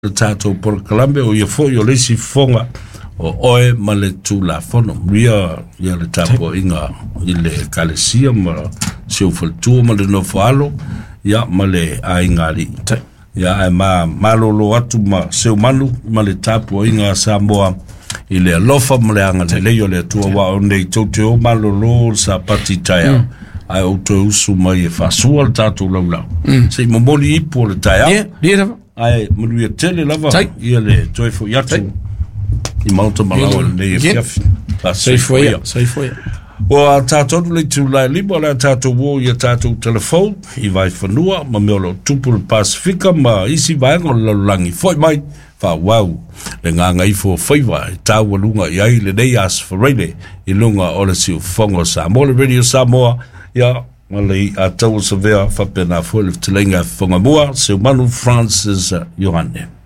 le tato por Colombia o ia foi o lesi fonga o oe ma le tula fono ria ia le tapo inga i le kalesia ma se o faltua ma le nofalo ia ma le aingari ia ma malolo atu ma se o manu ma le tapo inga Samoa i le alofa ma le anga le leo le tua wa o nei toteo malolo sa pati taia ai o to usu mai e fasua le tato laulau se momoli ipo le taia ai muluia tele lava ia le toi fo yatu I mauta malawa le fiafi sai foi o a tato le tu la libo la tato wo ia tato telefone I vai fanua ma meolo tupu le Pasifika ma isi vai ngol langi foi mai fa wow le nganga I fo faiva tawa lunga ia I le nei as for rele I lunga o le siu fongo Samoa le radio Samoa ia Malay a tau sa vea fa pena fo le telenga fonga mua se manu Francis Yohane